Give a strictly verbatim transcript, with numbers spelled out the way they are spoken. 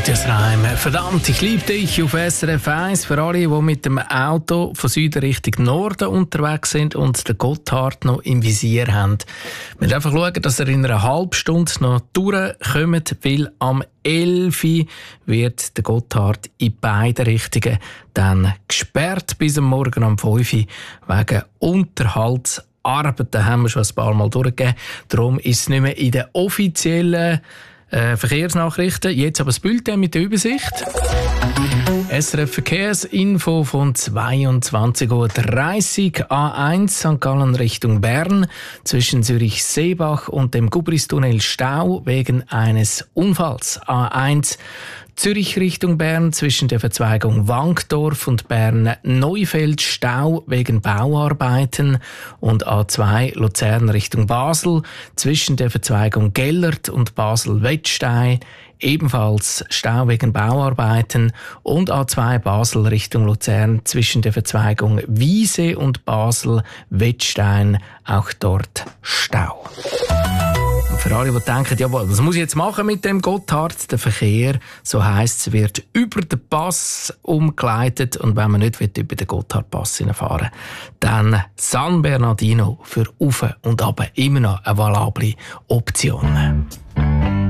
Matthias Reim, verdammt, ich liebe dich auf S R F eins. Für alle, die mit dem Auto von Süden Richtung Norden unterwegs sind und den Gotthard noch im Visier haben. Wir müssen einfach schauen, dass ihr in einer halben Stunde noch durchkommt, weil am elf Uhr wird der Gotthard in beide Richtungen dann gesperrt bis am Morgen um fünf Uhr wegen Unterhaltsarbeiten. Haben wir schon ein paar Mal durchgegeben. Darum ist es nicht mehr in den offiziellen Äh, Verkehrsnachrichten. Jetzt aber das Bulletin mit der Übersicht. S R F Verkehrsinfo von zweiundzwanzig Uhr dreißig. A eins Sankt Gallen Richtung Bern. Zwischen Zürich-Seebach und dem Gubristunnel Stau wegen eines Unfalls. A eins Zürich Richtung Bern zwischen der Verzweigung Wankdorf und Bern-Neufeld Stau wegen Bauarbeiten und A zwei Luzern Richtung Basel zwischen der Verzweigung Gellert und Basel-Wettstein ebenfalls Stau wegen Bauarbeiten und A zwei Basel Richtung Luzern zwischen der Verzweigung Wiese und Basel-Wettstein auch dort Stau. Für alle, die denken, jawohl, was muss ich jetzt machen mit dem Gotthard? Der Verkehr, so heisst es, wird über den Pass umgeleitet. Und wenn man nicht über den Gotthardpass fahren, dann San Bernardino für Auf und Ab immer noch eine valable Option.